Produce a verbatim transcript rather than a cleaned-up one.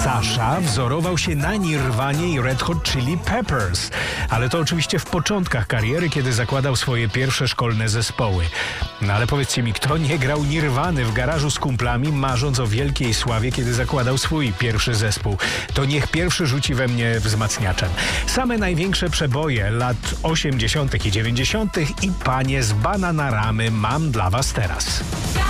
Sasha wzorował się na Nirwanie i Red Hot Chili Peppers, ale to oczywiście w początkach kariery, kiedy zakładał swoje pierwsze szkolne zespoły. No ale powiedzcie mi, kto nie grał Nirwany w garażu z kumplami, marząc o wielkiej sławie, kiedy zakładał swój pierwszy zespół? To niech pierwszy rzuci we mnie wzmacniaczem. Same największe przeboje lat osiemdziesiątych i dziewięćdziesiątych i panie z Bananaramy mam dla was teraz.